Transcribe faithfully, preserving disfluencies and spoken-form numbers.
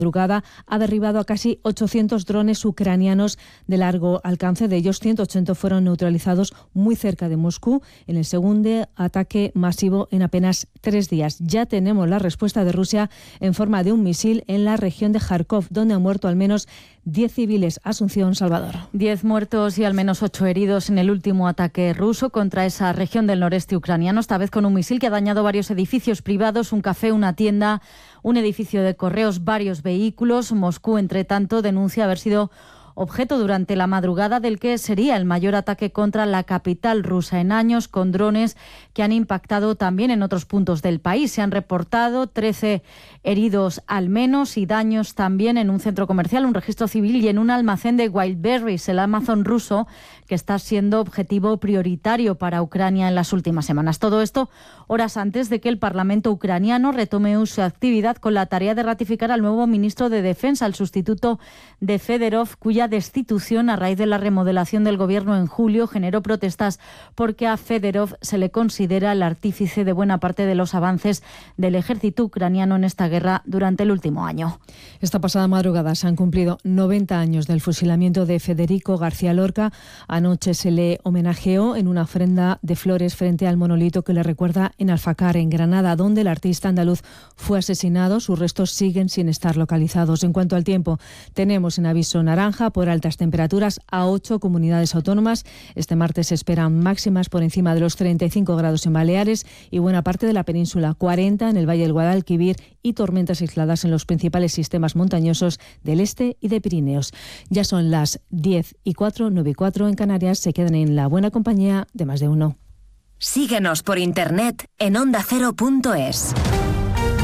madrugada ha derribado a casi ochocientos drones ucranianos de largo alcance. De ellos, ciento ochenta fueron neutralizados muy cerca de Moscú en el segundo ataque masivo en apenas tres días. Ya tenemos la respuesta de Rusia en forma de un misil en la región de Kharkov, donde han muerto al menos diez civiles. Asunción, Salvador. Diez muertos y al menos ocho heridos en el último ataque ruso contra esa región del noreste ucraniano, esta vez con un misil que ha dañado varios edificios privados, un café, una tienda, un edificio de correos, varios vehículos. Moscú, entre tanto, denuncia haber sido objeto durante la madrugada del que sería el mayor ataque contra la capital rusa en años, con drones que han impactado también en otros puntos del país. Se han reportado trece heridos al menos y daños también en un centro comercial, un registro civil y en un almacén de Wildberries, el Amazon ruso, que está siendo objetivo prioritario para Ucrania en las últimas semanas. Todo esto horas antes de que el Parlamento ucraniano retome su actividad con la tarea de ratificar al nuevo ministro de Defensa, el sustituto de Fedorov, cuya destitución a raíz de la remodelación del gobierno en julio generó protestas porque a Fedorov se le considera el artífice de buena parte de los avances del ejército ucraniano en esta guerra durante el último año. Esta pasada madrugada se han cumplido noventa años del fusilamiento de Federico García Lorca. Anoche se le homenajeó en una ofrenda de flores frente al monolito que le recuerda en Alfacar, en Granada, donde el artista andaluz fue asesinado. Sus restos siguen sin estar localizados. En cuanto al tiempo, tenemos en aviso naranja por altas temperaturas a ocho comunidades autónomas. Este martes se esperan máximas por encima de los treinta y cinco grados en Baleares y buena parte de la península, cuarenta en el Valle del Guadalquivir y tormentas aisladas en los principales sistemas montañosos del este y de Pirineos. Ya son las diez y cuatro, nueve y cuatro en Canarias. Se quedan en la buena compañía de Más de Uno. Síguenos por internet en onda cero punto es.